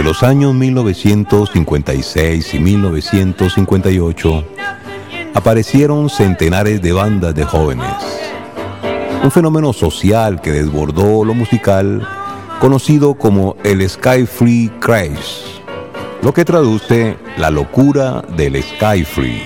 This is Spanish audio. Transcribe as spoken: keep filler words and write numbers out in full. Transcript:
Entre los años mil novecientos cincuenta y seis y mil novecientos cincuenta y ocho aparecieron centenares de bandas de jóvenes, un fenómeno social que desbordó lo musical, conocido como el Sky Free Craze, lo que traduce la locura del Sky Free.